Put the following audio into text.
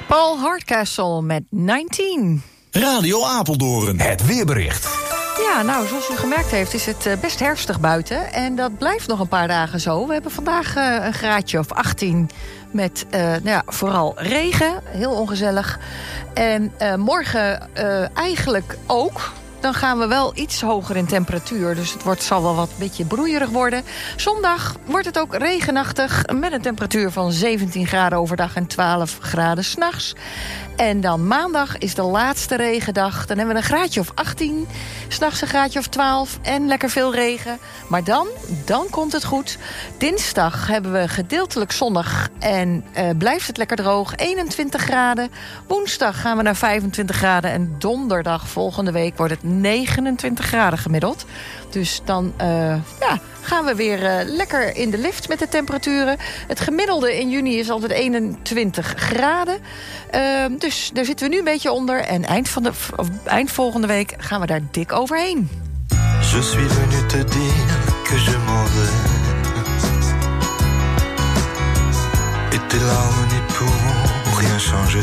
Paul Hardcastle met 19. Radio Apeldoorn, het weerbericht. Ja, nou, zoals u gemerkt heeft is het best herfstig buiten. En dat blijft nog een paar dagen zo. We hebben vandaag een graadje of 18 met vooral regen. Heel ongezellig. En morgen eigenlijk ook. Dan gaan we wel iets hoger in temperatuur. Dus het zal wel wat een beetje broeierig worden. Zondag wordt het ook regenachtig. Met een temperatuur van 17 graden overdag en 12 graden 's nachts. En dan maandag is de laatste regendag. Dan hebben we een graadje of 18. 's Nachts een graadje of 12. En lekker veel regen. Maar dan komt het goed. Dinsdag hebben we gedeeltelijk zonnig. En blijft het lekker droog. 21 graden. Woensdag gaan we naar 25 graden. En donderdag volgende week wordt het 29 graden gemiddeld. Dus dan gaan we weer lekker in de lift met de temperaturen. Het gemiddelde in juni is altijd 21 graden. Dus daar zitten we nu een beetje onder. En eind volgende week gaan we daar dik overheen. Je suis venu te dire que je m'en vais. Et tes larmes n'y pourront rien changer.